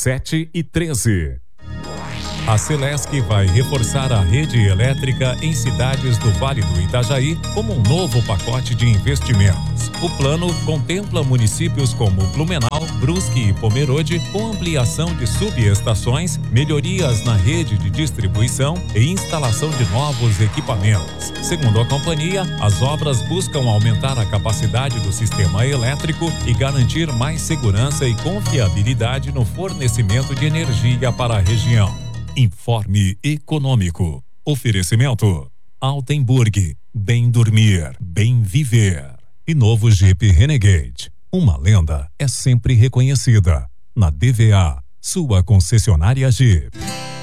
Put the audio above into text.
7:13. A Celesc vai reforçar a rede elétrica em cidades do Vale do Itajaí como um novo pacote de investimentos. O plano contempla municípios como Blumenau, Brusque e Pomerode, com ampliação de subestações, melhorias na rede de distribuição e instalação de novos equipamentos. Segundo a companhia, as obras buscam aumentar a capacidade do sistema elétrico e garantir mais segurança e confiabilidade no fornecimento de energia para a região. Informe Econômico. Oferecimento Altenburg. Bem dormir, bem viver. E novo Jeep Renegade. Uma lenda é sempre reconhecida. Na DVA, sua concessionária Jeep.